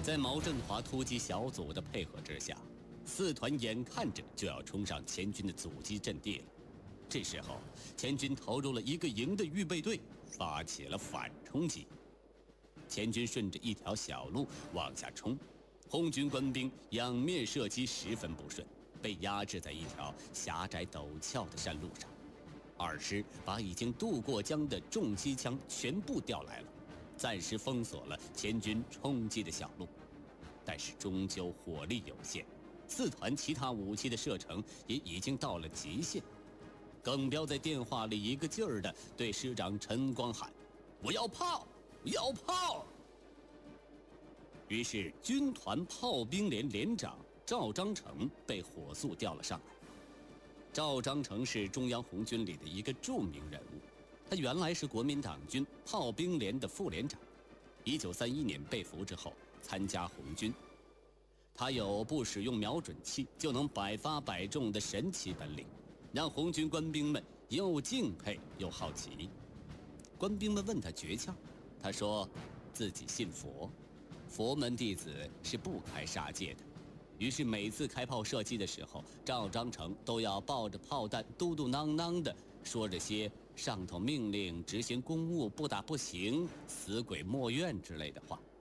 在毛振华突击小组的配合之下，四团眼看着就要冲上前军的阻击阵地了。这时候，前军投入了一个营的预备队，发起了反冲击。前军顺着一条小路往下冲，红军官兵仰面射击十分不顺，被压制在一条狭窄陡峭的山路上。二师把已经渡过江的重机枪全部调来了，暂时封锁了前军冲击的小路。但是终究火力有限，四团其他武器的射程也已经到了极限。耿彪在电话里一个劲儿地对师长陈光喊：“我要炮，我要炮！”于是军团炮兵连连长赵章成被火速调了上来。赵章成是中央红军里的一个著名人物，他原来是国民党军炮兵连的副连长，1931年被俘之后参加红军。他有不使用瞄准器就能百发百中的神奇本领，让红军官兵们又敬佩又好奇。官兵们问他诀窍，他说自己信佛，佛门弟子是不开杀戒的。于是每次开炮射击的时候，赵章成都要抱着炮弹嘟嘟囔囔的说着些上头命令执行公务不打不行，死鬼莫怨之类的话。